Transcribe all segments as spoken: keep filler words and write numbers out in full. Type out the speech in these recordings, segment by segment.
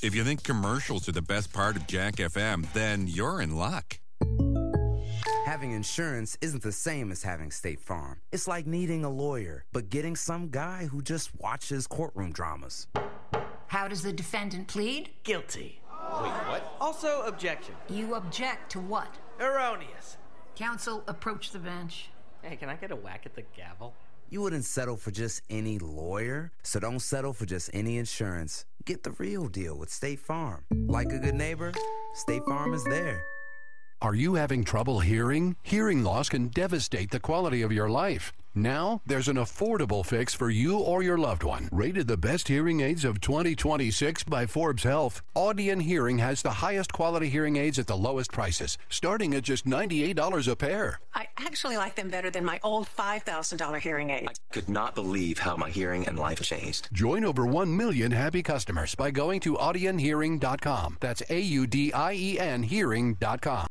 If you think commercials are the best part of Jack F M, then you're in luck. Having insurance isn't the same as having State Farm. It's like needing a lawyer, but getting some guy who just watches courtroom dramas. How does the defendant plead? Guilty. Wait, what? Also, objection. You object to what? Erroneous. Counsel, approach the bench. Hey, can I get a whack at the gavel? You wouldn't settle for just any lawyer, so don't settle for just any insurance. Get the real deal with State Farm. Like a good neighbor, State Farm is there. Are you having trouble hearing? Hearing loss can devastate the quality of your life. Now, there's an affordable fix for you or your loved one. Rated the best hearing aids of twenty twenty-six by Forbes Health, Audion Hearing has the highest quality hearing aids at the lowest prices, starting at just ninety-eight dollars a pair. I actually like them better than my old five thousand dollars hearing aid. I could not believe how my hearing and life changed. Join over one million happy customers by going to audion hearing dot com. That's A U D I E N hearing dot com.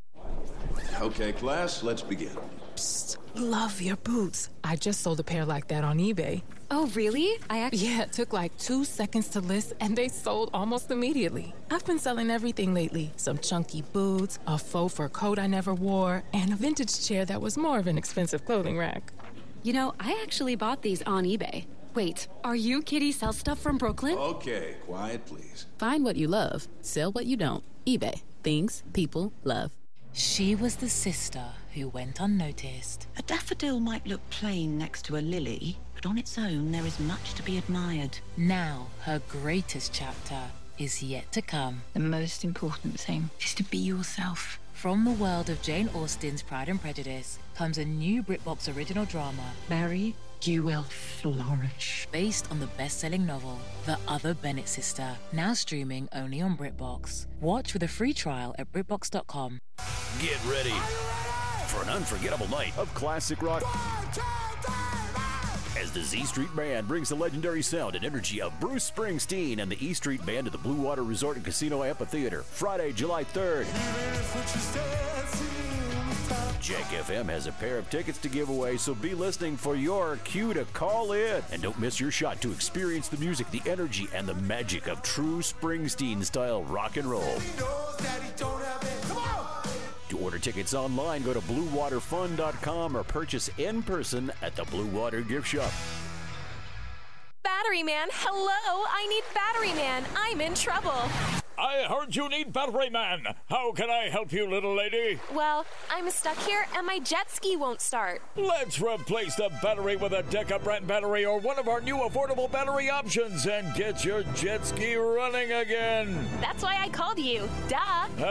Okay, class, let's begin. Psst, love your boots. I just sold a pair like that on eBay. Oh, really? I actually... Yeah, it took like two seconds to list, and they sold almost immediately. I've been selling everything lately. Some chunky boots, a faux fur coat I never wore, and a vintage chair that was more of an expensive clothing rack. You know, I actually bought these on eBay. Wait, are you Kitty Sell Stuff from Brooklyn? Okay, quiet, please. Find what you love, sell what you don't. eBay. Things people love. She was the sister who went unnoticed. A daffodil might look plain next to a lily, but on its own there is much to be admired. Now, her greatest chapter is yet to come. The most important thing is to be yourself. From the world of Jane Austen's Pride and Prejudice comes a new BritBox original drama. Mary, you will flourish. Based on the best-selling novel, The Other Bennett Sister, now streaming only on BritBox. Watch with a free trial at BritBox dot com. Get ready for an unforgettable night of classic rock as the Z Street Band brings the legendary sound and energy of Bruce Springsteen and the E Street Band to the Blue Water Resort and Casino Amphitheater, Friday, July third. Jack F M has a pair of tickets to give away, so be listening for your cue to call in. And don't miss your shot to experience the music, the energy, and the magic of true Springsteen-style rock and roll. To order tickets online, go to blue water fun dot com or purchase in person at the Blue Water Gift Shop. Battery Man, hello! I need Battery Man. I'm in trouble. I heard you need Battery Man. How can I help you, little lady? Well, I'm stuck here and my jet ski won't start. Let's replace the battery with a Deca brand battery or one of our new affordable battery options and get your jet ski running again. That's why I called you. Duh.